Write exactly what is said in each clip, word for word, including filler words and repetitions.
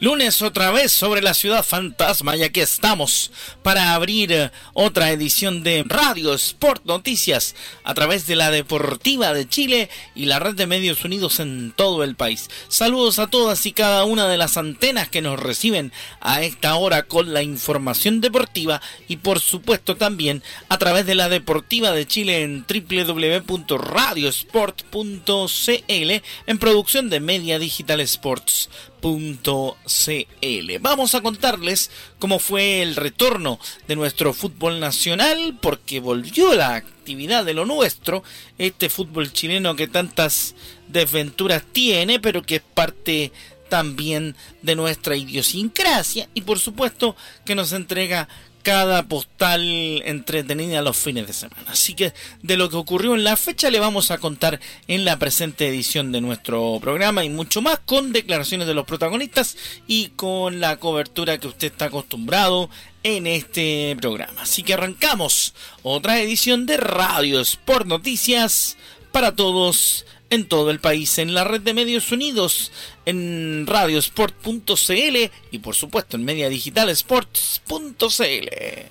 Lunes otra vez sobre la ciudad fantasma y aquí estamos para abrir otra edición de Radio Sport Noticias a través de la Deportiva de Chile y la red de medios unidos en todo el país. Saludos a todas y cada una de las antenas que nos reciben a esta hora con la información deportiva y por supuesto también a través de la Deportiva de Chile en doble u doble u doble u punto radio sport punto c l en producción de Media Digital Sports. .cl. Vamos a contarles cómo fue el retorno de nuestro fútbol nacional, porque volvió la actividad de lo nuestro, este fútbol chileno que tantas desventuras tiene, pero que es parte también de nuestra idiosincrasia y por supuesto que nos entrega cada postal entretenida los fines de semana. Así que de lo que ocurrió en la fecha le vamos a contar en la presente edición de nuestro programa y mucho más, con declaraciones de los protagonistas y con la cobertura que usted está acostumbrado en este programa. Así que arrancamos otra edición de Radio Sport Noticias para todos en todo el país, en la red de medios unidos, en radio sport punto c l y por supuesto en media digital sports punto c l.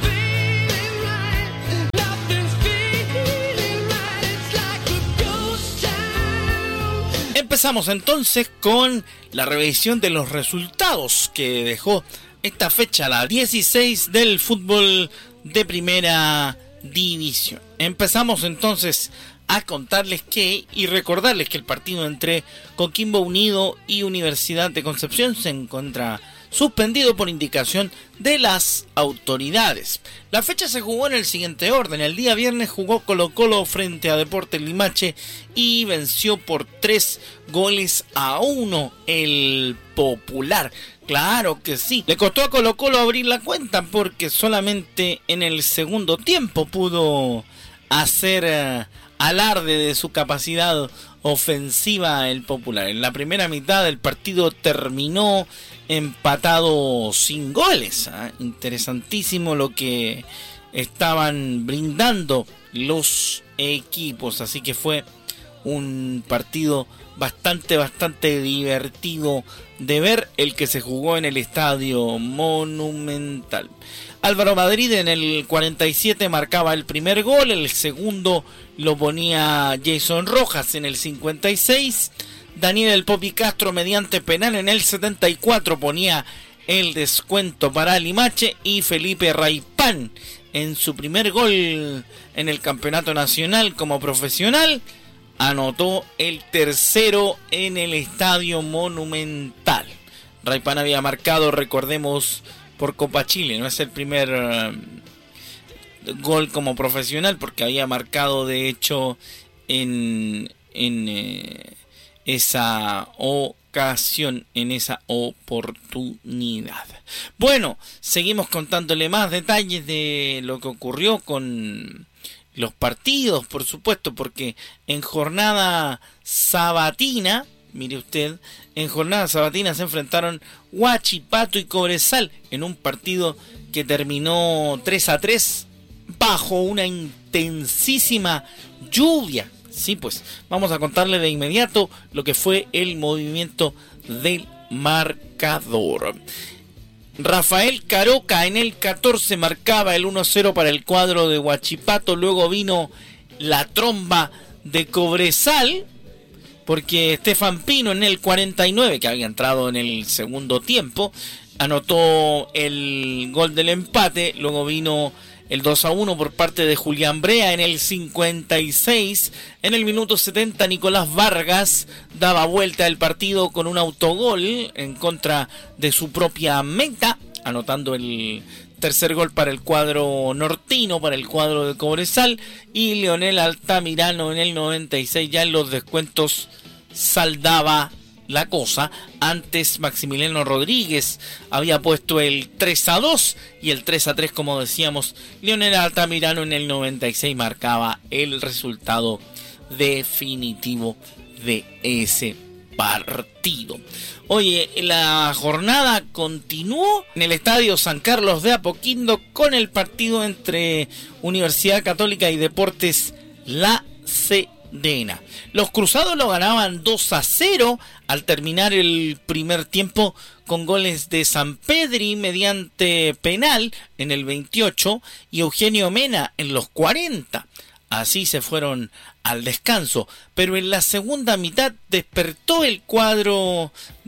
Empezamos entonces con la revisión de los resultados que dejó esta fecha, la dieciséis del fútbol de primera división. Empezamos entonces a contarles que y recordarles que el partido entre Coquimbo Unido y Universidad de Concepción se encuentra suspendido por indicación de las autoridades. La fecha se jugó en el siguiente orden. El día viernes jugó Colo Colo frente a Deportes Limache y venció por tres goles a uno el Popular. Claro que sí, le costó a Colo Colo abrir la cuenta porque solamente en el segundo tiempo pudo hacer uh, alarde de su capacidad ofensiva el Popular. En la primera mitad del partido terminó empatado sin goles. ¿eh? Interesantísimo lo que estaban brindando los equipos. Así que fue un partido bastante, bastante divertido de ver, el que se jugó en el Estadio Monumental. Álvaro Madrid en el cuarenta y siete marcaba el primer gol, el segundo lo ponía Jason Rojas en el cincuenta y seis, Daniel El Popi Castro mediante penal en el setenta y cuatro ponía el descuento para Limache y Felipe Raipán en su primer gol en el campeonato nacional como profesional anotó el tercero en el Estadio Monumental. Raipán había marcado, recordemos, por Copa Chile, no es el primer uh, gol como profesional porque había marcado de hecho en, en eh, esa ocasión, en esa oportunidad. Bueno, seguimos contándole más detalles de lo que ocurrió con los partidos, por supuesto, porque en jornada sabatina, mire usted, en jornada sabatina se enfrentaron Huachipato y Cobresal en un partido que terminó tres a tres bajo una intensísima lluvia. Sí, pues vamos a contarle de inmediato lo que fue el movimiento del marcador. Rafael Caroca en el catorce marcaba el uno a cero para el cuadro de Huachipato. Luego vino la tromba de Cobresal, porque Estefan Pino en el cuarenta y nueve, que había entrado en el segundo tiempo, anotó el gol del empate. Luego vino el dos a uno por parte de Julián Brea en el cincuenta y seis. En el minuto setenta Nicolás Vargas daba vuelta el partido con un autogol en contra de su propia meta, anotando el tercer gol para el cuadro nortino, para el cuadro de Cobresal, y Leonel Altamirano en el noventa y seis ya en los descuentos saldaba la cosa. Antes Maximiliano Rodríguez había puesto el tres a dos y el tres a tres, como decíamos, Leonel Altamirano en el noventa y seis marcaba el resultado definitivo de ese partido. Oye, la jornada continuó en el Estadio San Carlos de Apoquindo con el partido entre Universidad Católica y Deportes La Serena. de ENA. Los cruzados lo ganaban dos a cero al terminar el primer tiempo con goles de Sampedri mediante penal en el veintiocho y Eugenio Mena en los cuarenta. Así se fueron al descanso, pero en la segunda mitad despertó el cuadro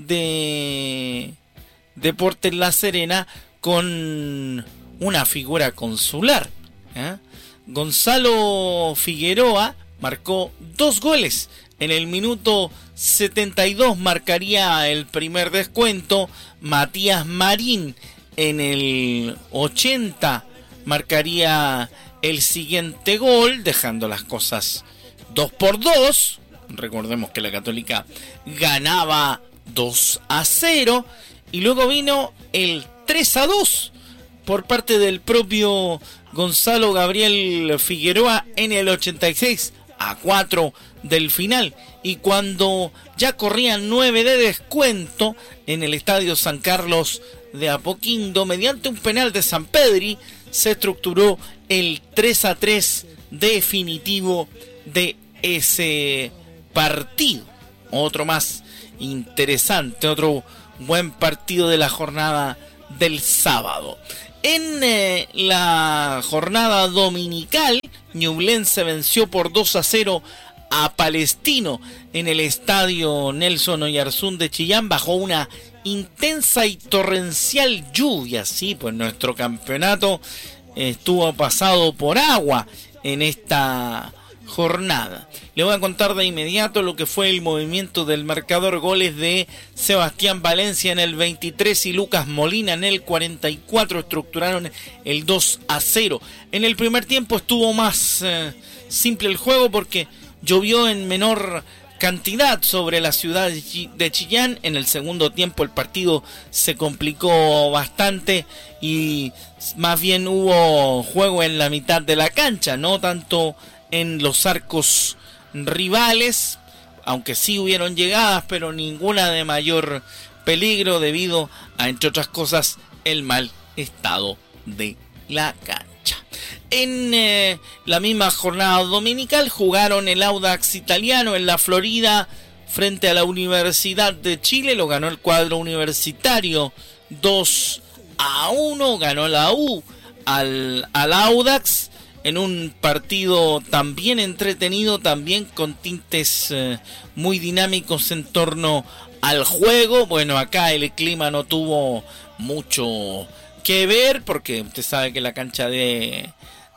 de Deportes La Serena con una figura consular, ¿eh? Gonzalo Figueroa marcó dos goles. En el minuto setenta y dos marcaría el primer descuento. Matías Marín en el ochenta marcaría el siguiente gol, dejando las cosas dos por dos. Recordemos que la Católica ganaba dos a cero. Y luego vino el tres a dos por parte del propio Gonzalo Gabriel Figueroa en el ochenta y seis, a cuatro del final. Y cuando ya corrían nueve de descuento en el Estadio San Carlos de Apoquindo, mediante un penal de Sampedri, se estructuró el tres a tres definitivo de ese partido. Otro más interesante, otro buen partido de la jornada del sábado. En eh, la jornada dominical, Ñublense venció por dos a cero a Palestino en el estadio Nelson Oyarzún de Chillán bajo una intensa y torrencial lluvia. Sí, pues nuestro campeonato estuvo pasado por agua en esta jornada. Le voy a contar de inmediato lo que fue el movimiento del marcador. Goles de Sebastián Valencia en el veintitrés y Lucas Molina en el cuarenta y cuatro estructuraron el dos a cero. En el primer tiempo estuvo más eh, simple el juego porque llovió en menor cantidad sobre la ciudad de Chillán. En el segundo tiempo el partido se complicó bastante y más bien hubo juego en la mitad de la cancha, no tanto en los arcos rivales, aunque sí hubieron llegadas, pero ninguna de mayor peligro debido a, entre otras cosas, el mal estado de la cancha. En eh, la misma jornada dominical jugaron el Audax Italiano en la Florida frente a la Universidad de Chile. Lo ganó el cuadro universitario dos a uno. Ganó la U al, al Audax en un partido también entretenido, también con tintes eh, muy dinámicos en torno al juego. Bueno, acá el clima no tuvo mucho que ver porque usted sabe que la cancha de,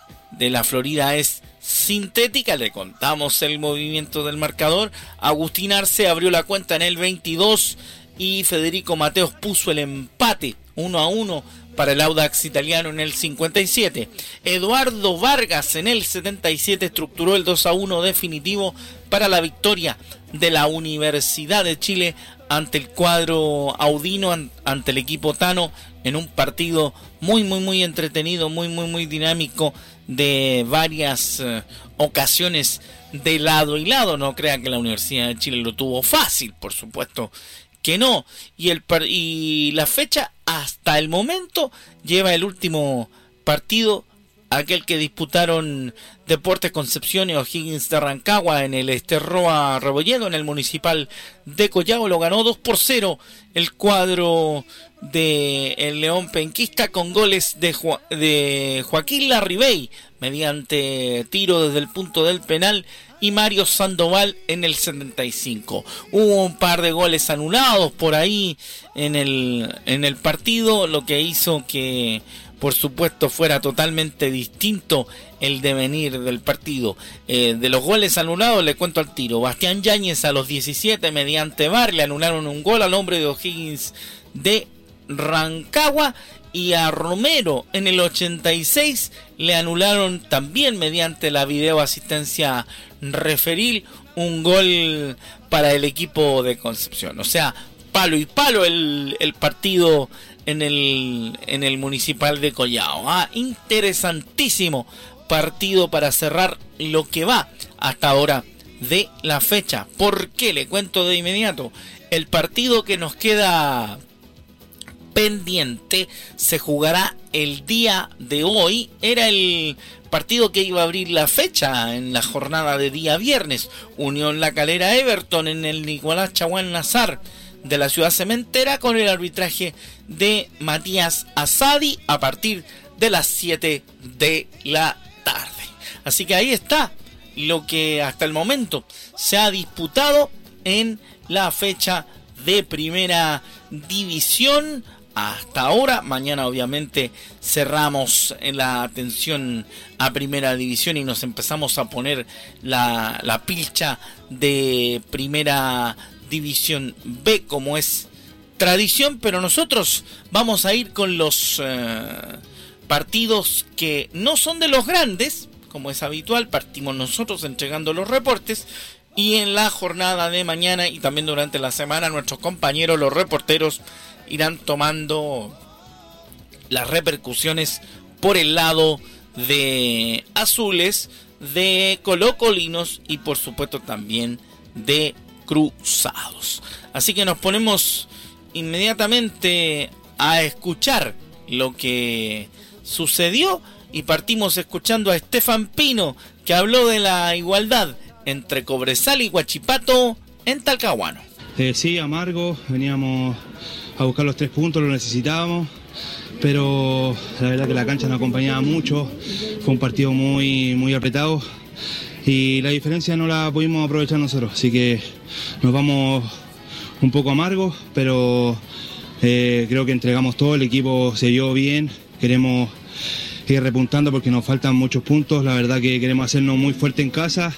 de la Florida es sintética. Le contamos el movimiento del marcador. Agustín Arce abrió la cuenta en el veintidós y Federico Mateos puso el empate uno a uno para el Audax Italiano en el cincuenta y siete. Eduardo Vargas en el setenta y siete estructuró el dos a uno definitivo para la victoria de la Universidad de Chile ante el cuadro audino, ante el equipo Tano, en un partido muy muy muy entretenido, muy muy muy dinámico, de varias eh, ocasiones de lado y lado. No crea que la Universidad de Chile lo tuvo fácil, por supuesto que no. Y, el, y la fecha hasta el momento lleva el último partido, aquel que disputaron Deportes Concepción y O'Higgins de Rancagua en el Esterroa Rebolledo, en el Municipal de Collao. Lo ganó dos por cero el cuadro de el León Penquista, con goles de, jo- de Joaquín Larribey mediante tiro desde el punto del penal y Mario Sandoval en el setenta y cinco. Hubo un par de goles anulados por ahí en el, en el partido, lo que hizo que, por supuesto, fuera totalmente distinto el devenir del partido. Eh, de los goles anulados le cuento al tiro. Bastián Yáñez a los diecisiete mediante V A R le anularon un gol al hombre de O'Higgins de Rancagua, y a Romero en el ochenta y seis le anularon también mediante la videoasistencia referil un gol para el equipo de Concepción. O sea, palo y palo el, el partido en el, en el Municipal de Collao. Ah, interesantísimo partido para cerrar lo que va hasta ahora de la fecha. ¿Por qué? Le cuento de inmediato. El partido que nos queda pendiente se jugará el día de hoy era el partido que iba a abrir la fecha en la jornada de día viernes. Unión La Calera Everton en el Nicolás Chaguán Nazar de la ciudad cementera, con el arbitraje de Matías Asadi a partir de las siete de la tarde. Así que ahí está lo que hasta el momento se ha disputado en la fecha de primera división hasta ahora. Mañana obviamente cerramos la atención a primera división y nos empezamos a poner la, la pilcha de primera división B, como es tradición, pero nosotros vamos a ir con los eh, partidos que no son de los grandes, como es habitual. Partimos nosotros entregando los reportes, y en la jornada de mañana y también durante la semana nuestros compañeros, los reporteros, irán tomando las repercusiones por el lado de azules, de colocolinos y por supuesto también de cruzados. Así que nos ponemos inmediatamente a escuchar lo que sucedió y partimos escuchando a Estefan Pino, que habló de la igualdad entre Cobresal y Huachipato en Talcahuano. Eh, sí, amargo, veníamos a buscar los tres puntos, lo necesitábamos, pero la verdad que la cancha nos acompañaba mucho, fue un partido muy, muy apretado y la diferencia no la pudimos aprovechar nosotros, así que nos vamos un poco amargos, pero eh, creo que entregamos todo, el equipo se vio bien, queremos ir repuntando porque nos faltan muchos puntos, la verdad que queremos hacernos muy fuerte en casa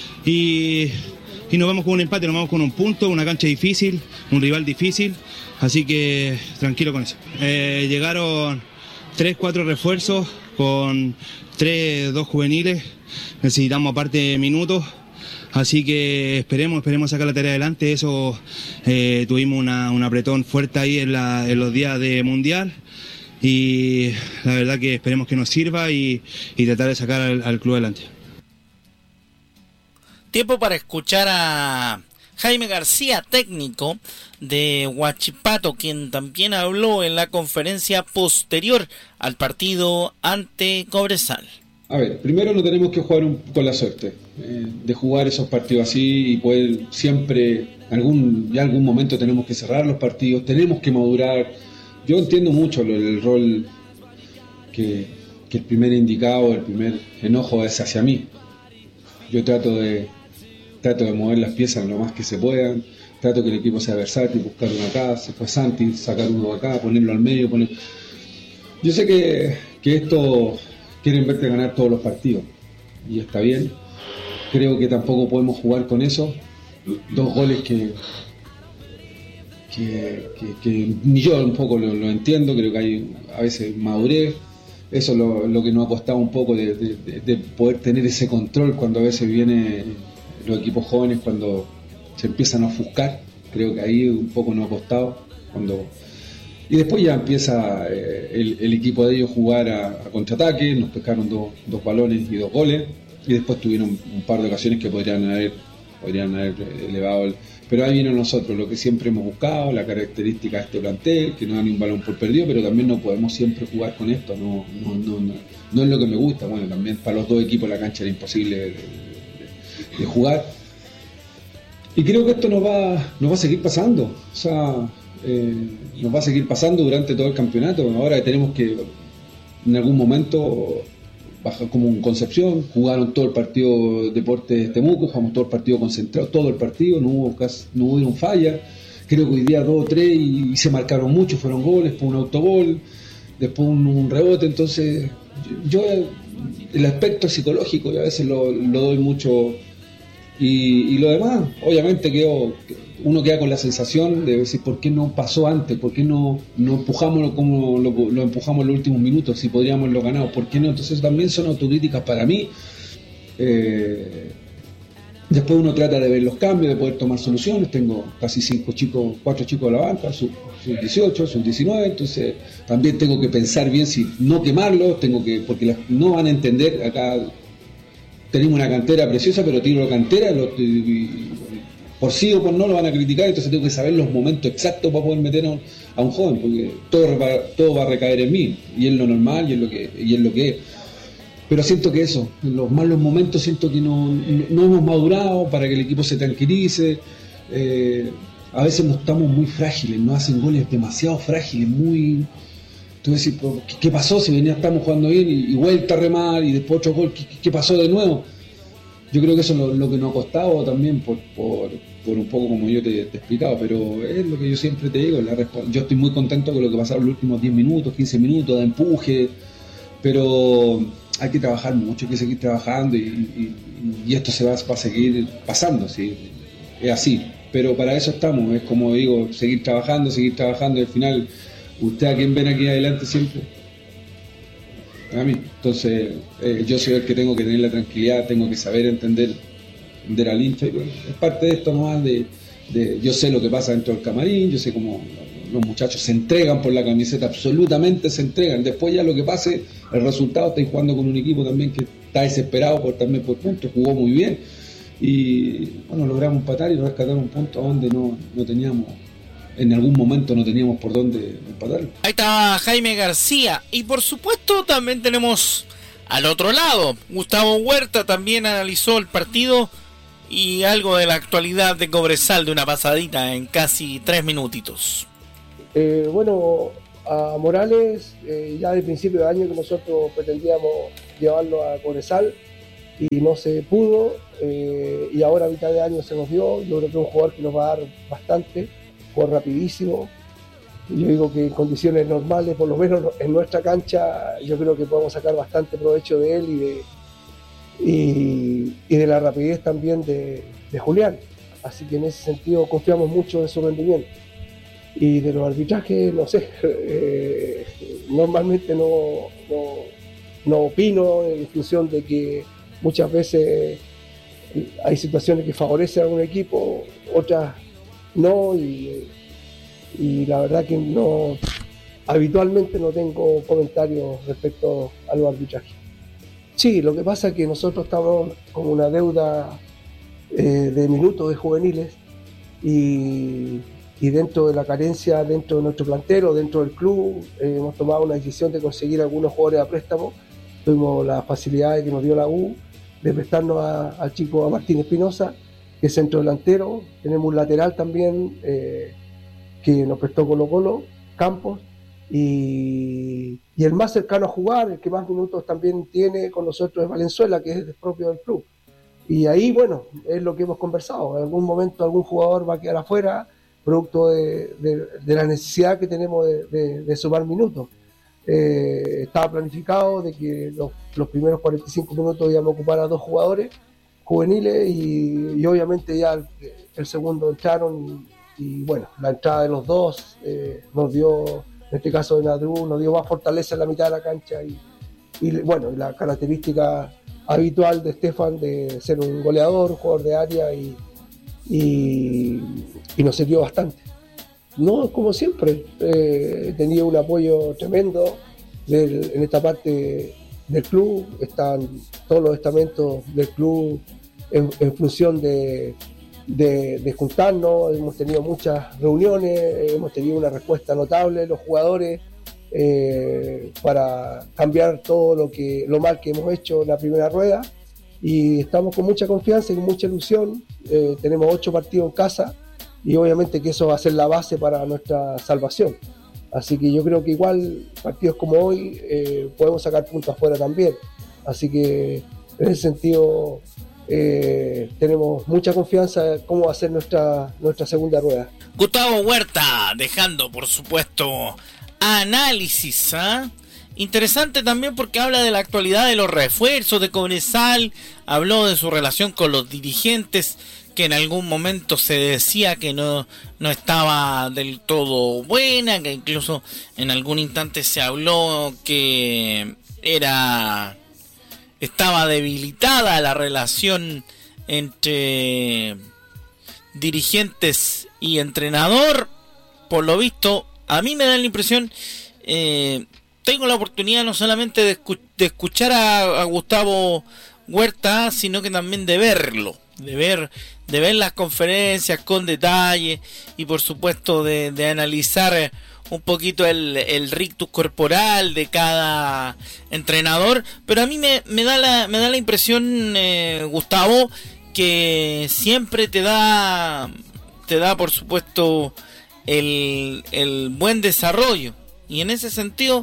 y, y nos vamos con un empate, nos vamos con un punto, una cancha difícil, un rival difícil, así que tranquilo con eso. Eh, llegaron tres, cuatro refuerzos con tres, dos juveniles, necesitamos aparte minutos, así que esperemos, esperemos sacar la tarea adelante. Eso eh, tuvimos una, un apretón fuerte ahí en, la, en los días de Mundial y la verdad que esperemos que nos sirva y, y tratar de sacar al, al club adelante. Tiempo para escuchar a Jaime García, técnico de Huachipato, quien también habló en la conferencia posterior al partido ante Cobresal. A ver, primero no tenemos que jugar un, con la suerte eh, de jugar esos partidos así y poder siempre, algún, ya algún momento tenemos que cerrar los partidos, tenemos que madurar. Yo entiendo mucho el, el rol que, que el primer indicado, el primer enojo es hacia mí. Yo trato de trato de mover las piezas lo más que se puedan, trato que el equipo sea versátil, buscar uno acá, se fue Santi, sacar uno acá, ponerlo al medio, poner... Yo sé que, que esto quieren verte ganar todos los partidos y está bien, creo que tampoco podemos jugar con eso, dos goles que que, que, que ni yo un poco lo, lo entiendo, creo que hay a veces madurez, eso es lo, lo que nos ha costado un poco de, de, de poder tener ese control cuando a veces viene los equipos jóvenes, cuando se empiezan a ofuscar, creo que ahí un poco nos ha costado, cuando y después ya empieza eh, el, el equipo de ellos jugar a, a contraataque, nos pescaron dos, dos balones y dos goles, y después tuvieron un par de ocasiones que podrían haber, podrían haber elevado el... Pero ahí vino nosotros, lo que siempre hemos buscado, la característica de este plantel, que no da ni un balón por perdido, pero también no podemos siempre jugar con esto, no, no, no, no, no es lo que me gusta. Bueno, también para los dos equipos la cancha era imposible de, de, de jugar. Y creo que esto nos va, nos va a seguir pasando, o sea, eh, nos va a seguir pasando durante todo el campeonato. Ahora tenemos que, en algún momento, bajar como un Concepción, jugaron todo el partido Deportes Temuco, jugamos todo el partido concentrado, todo el partido, no hubo casi, no hubo falla. Creo que hoy día dos o tres y, y se marcaron mucho, fueron goles, después un autogol, después un, un rebote. Entonces, yo, yo el aspecto psicológico yo a veces lo, lo doy mucho. Y, y lo demás, obviamente quedo, uno queda con la sensación de decir por qué no pasó antes, por qué no, no empujamos como lo, lo empujamos en los últimos minutos, si podríamos haberlo ganado, por qué no. Entonces también son autocríticas para mí. Eh, después uno trata de ver los cambios, de poder tomar soluciones. Tengo casi cinco chicos, cuatro chicos a la banca, sub dieciocho, sub diecinueve, entonces también tengo que pensar bien si no quemarlos, tengo que, porque las, no van a entender acá. Tenemos una cantera preciosa, pero tiro la cantera lo, y, por sí o por no lo van a criticar, entonces tengo que saber los momentos exactos para poder meter a un, a un joven, porque todo, todo va a recaer en mí, y es lo normal y es lo que, y es lo que es. Pero siento que eso, en los malos momentos siento que no, no, no hemos madurado para que el equipo se tranquilice. Eh, a veces no estamos muy frágiles, nos hacen goles demasiado frágiles, muy... Tú decís, ¿qué pasó? Si venía, estamos jugando bien y, y vuelta a remar y después otro gol, ¿qué, qué pasó de nuevo? Yo creo que eso es lo, lo que nos ha costado también por, por, por un poco como yo te, te he explicado, pero es lo que yo siempre te digo, la resp- yo estoy muy contento con lo que pasaron los últimos diez minutos, quince minutos de empuje, pero hay que trabajar mucho, hay que seguir trabajando y, y, y esto se va, va a seguir pasando, ¿sí? Es así, pero para eso estamos, es como digo, seguir trabajando, seguir trabajando y al final, usted a quien ven aquí adelante siempre, a mí. Entonces, eh, yo soy el que tengo que tener la tranquilidad, tengo que saber entender, entender al hincha. Y bueno, es parte de esto nomás, de, de, yo sé lo que pasa dentro del camarín, yo sé cómo los muchachos se entregan por la camiseta, absolutamente se entregan. Después ya lo que pase, el resultado, estáis jugando con un equipo también que está desesperado por también por puntos, jugó muy bien. Y bueno, logramos empatar y rescatar un punto donde no, no teníamos... En algún momento no teníamos por dónde empatar. Ahí estaba Jaime García. Y por supuesto también tenemos al otro lado. Gustavo Huerta también analizó el partido y algo de la actualidad de Cobresal, de una pasadita en casi tres minutitos. Eh, bueno, a Morales, eh, ya de principio de año que nosotros pretendíamos llevarlo a Cobresal y no se pudo. Eh, y ahora a mitad de año se nos dio. Yo creo que es un jugador que nos va a dar bastante. Fue rapidísimo. Yo digo que en condiciones normales, por lo menos en nuestra cancha, yo creo que podemos sacar bastante provecho de él y de, y, y de la rapidez también de, de Julián. Así que en ese sentido confiamos mucho en su rendimiento. Y de los arbitrajes, no sé, eh, normalmente no, no, no opino en función de que muchas veces hay situaciones que favorecen a un equipo, otras no, y, y la verdad que no, habitualmente no tengo comentarios respecto a los arbitrajes. Sí, lo que pasa es que nosotros estamos con una deuda eh, de minutos de juveniles y, y dentro de la carencia, dentro de nuestro plantel o dentro del club, eh, hemos tomado una decisión de conseguir algunos jugadores a préstamo. Tuvimos la facilidad que nos dio la U de prestarnos al chico, a Martín Espinosa, que es centro delantero. Tenemos un lateral también eh, que nos prestó Colo Colo, Campos, y, y el más cercano a jugar, el que más minutos también tiene con nosotros es Valenzuela, que es propio del club. Y ahí, bueno, es lo que hemos conversado. En algún momento algún jugador va a quedar afuera, producto de, de, de la necesidad que tenemos de, de, de sumar minutos. Eh, estaba planificado de que los, los primeros cuarenta y cinco minutos íbamos a ocupar a dos jugadores juveniles y, y obviamente ya el, el segundo entraron y, y bueno, la entrada de los dos eh, nos dio, en este caso de Nadru, nos dio más fortaleza en la mitad de la cancha y, y bueno, la característica habitual de Estefan de ser un goleador, un jugador de área y, y, y nos sirvió bastante. No, como siempre, eh, he tenido un apoyo tremendo del, en esta parte del club, están todos los estamentos del club en, en función de, de, de juntarnos, hemos tenido muchas reuniones, hemos tenido una respuesta notable de los jugadores eh, para cambiar todo lo que lo mal que hemos hecho en la primera rueda y estamos con mucha confianza y con mucha ilusión. Eh, tenemos ocho partidos en casa y obviamente que eso va a ser la base para nuestra salvación. Así que yo creo que igual partidos como hoy eh, podemos sacar puntos afuera también. Así que en ese sentido eh, tenemos mucha confianza en cómo va a ser nuestra, nuestra segunda rueda. Gustavo Huerta dejando por supuesto análisis, ¿eh? Interesante también porque habla de la actualidad de los refuerzos de Cobresal, habló de su relación con los dirigentes, que en algún momento se decía que no, no estaba del todo buena, que incluso en algún instante se habló que era estaba debilitada la relación entre dirigentes y entrenador. Por lo visto, a mí me da la impresión, eh, tengo la oportunidad no solamente de, escu- de escuchar a, a Gustavo Huerta, sino que también de verlo. de ver, de ver las conferencias con detalle y por supuesto de, de analizar un poquito el, el rictus corporal de cada entrenador, pero a mí me, me da la me da la impresión, eh, Gustavo, que siempre te da te da por supuesto el, el buen desarrollo, y en ese sentido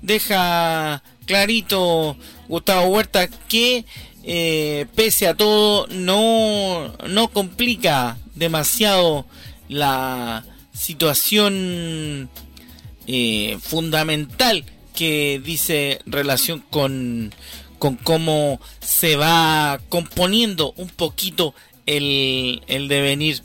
deja clarito Gustavo Huerta que eh, pese a todo no, no complica demasiado la situación eh, fundamental que dice relación con, con cómo se va componiendo un poquito el, el devenir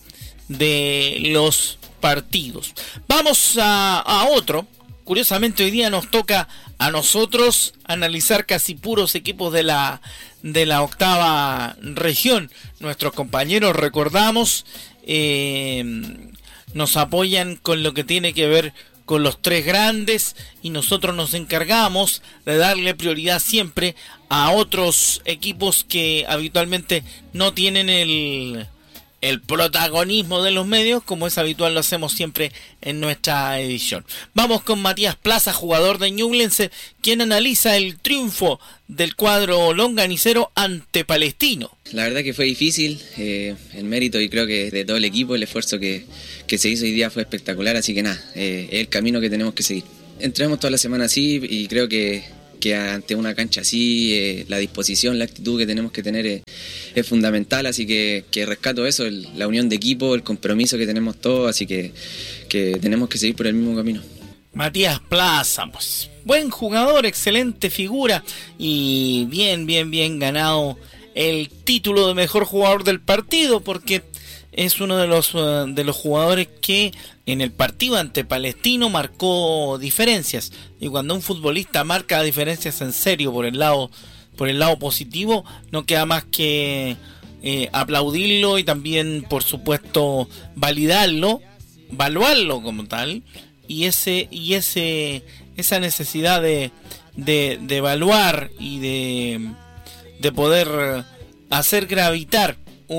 de los partidos. Vamos a, a otro. Curiosamente hoy día nos toca a nosotros analizar casi puros equipos de la de la octava región. Nuestros compañeros, recordamos, eh, nos apoyan con lo que tiene que ver con los tres grandes, y nosotros nos encargamos de darle prioridad siempre a otros equipos que habitualmente no tienen el el protagonismo de los medios, como es habitual, lo hacemos siempre en nuestra edición. Vamos con Matías Plaza, jugador de Ñublense, quien analiza el triunfo del cuadro longanicero ante Palestino. La verdad que fue difícil, eh, el mérito y creo que de todo el equipo, el esfuerzo que, que se hizo hoy día fue espectacular, así que nada, eh, es el camino que tenemos que seguir. Entrenamos toda la semana así y creo que que ante una cancha así, eh, la disposición, la actitud que tenemos que tener es, es fundamental, así que, que rescato eso, el, la unión de equipo, el compromiso que tenemos todos, así que, que tenemos que seguir por el mismo camino. Matías Plaza, pues, buen jugador, excelente figura y bien, bien, bien ganado el título de mejor jugador del partido, porque es uno de los uh, de los jugadores que en el partido ante Palestino marcó diferencias, y cuando un futbolista marca diferencias en serio por el lado por el lado positivo, no queda más que eh, aplaudirlo y también por supuesto validarlo, evaluarlo como tal, y ese y ese esa necesidad de de, de evaluar y de de poder hacer gravitar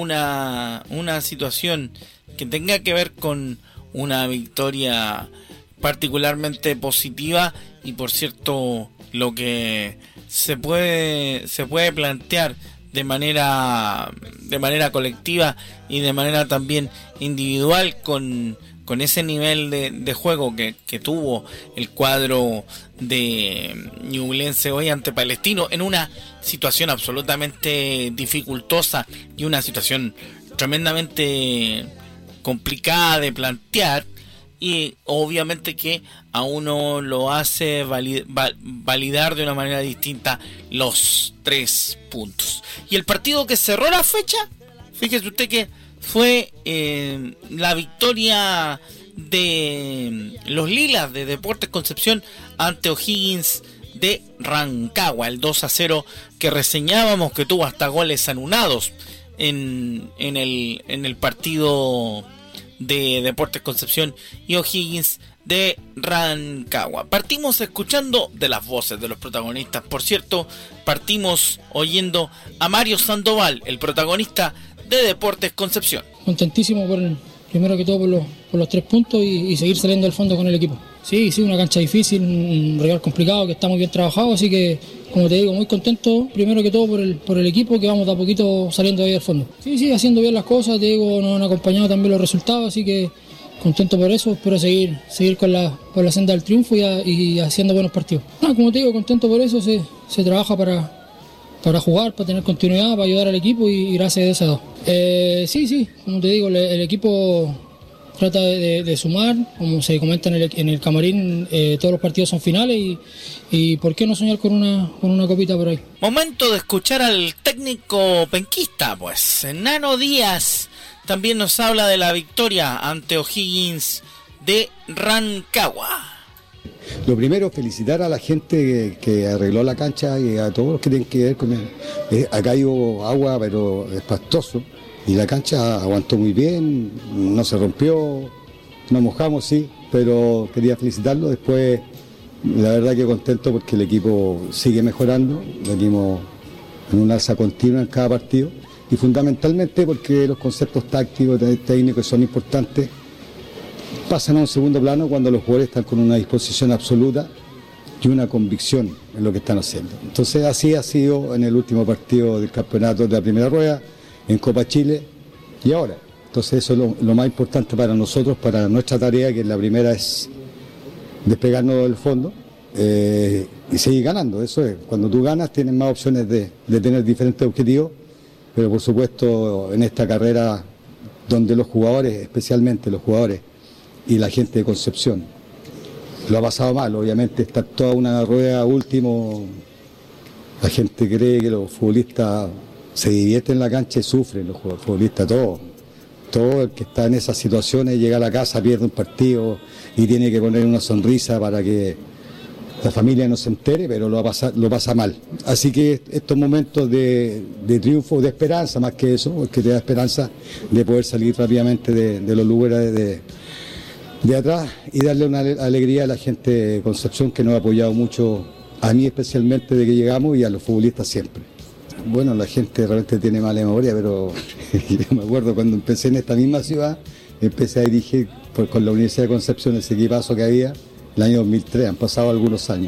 una una situación que tenga que ver con una victoria particularmente positiva, y por cierto lo que se puede se puede plantear de manera de manera colectiva y de manera también individual con con ese nivel de, de juego que, que tuvo el cuadro de Ñublense hoy ante Palestino, en una situación absolutamente dificultosa y una situación tremendamente complicada de plantear, y obviamente que a uno lo hace valid, val, validar de una manera distinta los tres puntos. Y el partido que cerró la fecha, fíjese usted que fue eh, la victoria de los Lilas de Deportes Concepción ante O'Higgins de Rancagua, el dos a cero que reseñábamos, que tuvo hasta goles anulados en, en, el, en el partido de Deportes Concepción y O'Higgins de Rancagua. Partimos escuchando de las voces de los protagonistas. Por cierto, partimos oyendo a Mario Sandoval, el protagonista de Deportes Concepción. Contentísimo por el, primero que todo por los, por los tres puntos y, y seguir saliendo al fondo con el equipo. Sí, sí, una cancha difícil, un rival complicado que está muy bien trabajado, así que, como te digo, muy contento primero que todo por el, por el equipo, que vamos de a poquito saliendo ahí al fondo. Sí, sí, haciendo bien las cosas, te digo, nos han acompañado también los resultados, así que contento por eso, espero seguir seguir con la, con la senda del triunfo y, a, y haciendo buenos partidos. No, como te digo, contento por eso, se, se trabaja para... para jugar, para tener continuidad, para ayudar al equipo y, y gracias a esas dos. Eh, sí, sí, como te digo, el, el equipo trata de, de, de sumar, como se comenta en el, en el camarín, eh, todos los partidos son finales y, y ¿por qué no soñar con una, con una copita por ahí? Momento de escuchar al técnico penquista, pues, Nano Díaz también nos habla de la victoria ante O'Higgins de Rancagua. Lo primero, felicitar a la gente que, que arregló la cancha y a todos los que tienen que ver con él. Eh, acá hubo agua, pero es pastoso, y la cancha aguantó muy bien, no se rompió, nos mojamos, sí, pero quería felicitarlo. Después, la verdad que contento porque el equipo sigue mejorando, venimos en una alza continua en cada partido, y fundamentalmente porque los conceptos tácticos, técnicos son importantes, pasan a un segundo plano cuando los jugadores están con una disposición absoluta y una convicción en lo que están haciendo. Entonces así ha sido en el último partido del campeonato de la primera rueda, en Copa Chile y ahora. Entonces eso es lo, lo más importante para nosotros, para nuestra tarea, que la primera es despegarnos del fondo eh, y seguir ganando. Eso es, cuando tú ganas tienes más opciones de, de tener diferentes objetivos, pero por supuesto en esta carrera donde los jugadores, especialmente los jugadores y la gente de Concepción, lo ha pasado mal. Obviamente está toda una rueda último, la gente cree que los futbolistas se divierten en la cancha y sufren, los futbolistas, todos. Todo el que está en esas situaciones llega a la casa, pierde un partido y tiene que poner una sonrisa para que la familia no se entere, pero lo pasa, lo pasa mal. Así que estos momentos de, de triunfo, de esperanza más que eso, porque te da esperanza de poder salir rápidamente de, de los lugares de, de atrás y darle una alegría a la gente de Concepción, que nos ha apoyado mucho, a mí especialmente de que llegamos, y a los futbolistas siempre. Bueno, la gente realmente tiene mala memoria, pero yo me acuerdo cuando empecé en esta misma ciudad, empecé a dirigir por, con la Universidad de Concepción ese equipazo que había, el año dos mil tres, han pasado algunos años.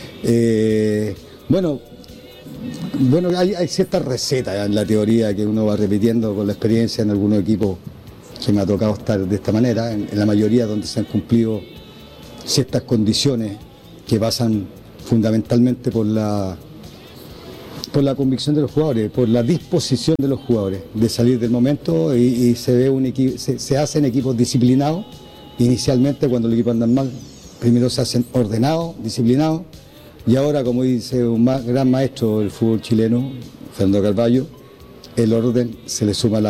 Eh, bueno, bueno hay, hay ciertas recetas en la teoría que uno va repitiendo con la experiencia en algunos equipos que me ha tocado estar de esta manera, en, en la mayoría donde se han cumplido ciertas condiciones que pasan fundamentalmente por la... por la convicción de los jugadores, por la disposición de los jugadores de salir del momento, y, y se ve un equipo, se, se hacen equipos disciplinados. Inicialmente, cuando el equipo anda mal, primero se hacen ordenados, disciplinados, y ahora, como dice un ma- gran maestro del fútbol chileno, Fernando Carvalho, el orden se le suma a la